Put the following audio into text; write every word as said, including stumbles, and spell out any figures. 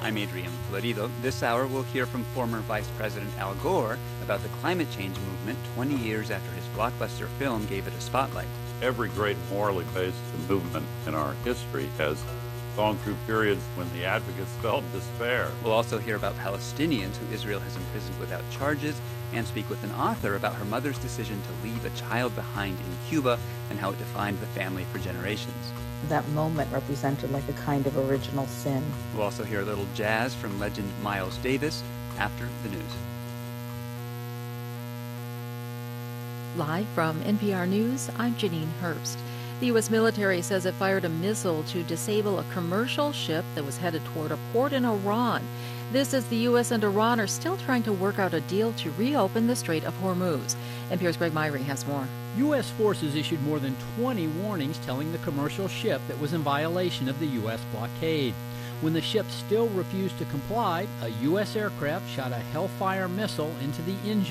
I'm Adrian Florido. This hour, we'll hear from former Vice President Al Gore about the climate change movement twenty years after his blockbuster film gave it a spotlight. Every great morally based movement in our history has gone through periods when the advocates felt despair. We'll also hear about Palestinians who Israel has imprisoned without charges, and speak with an author about her mother's decision to leave a child behind in Cuba and how it defined the family for generations. That moment represented like a kind of original sin. We'll also hear a little jazz from legend Miles Davis after the news. Live from N P R News, I'm Janine Herbst. The U S military says it fired a missile to disable a commercial ship that was headed toward a port in Iran. This as the U S and Iran are still trying to work out a deal to reopen the Strait of Hormuz. N P R's Greg Myrie has more. U S forces issued more than twenty warnings telling the commercial ship that was in violation of the U S blockade. When the ship still refused to comply, a U S aircraft shot a Hellfire missile into the engine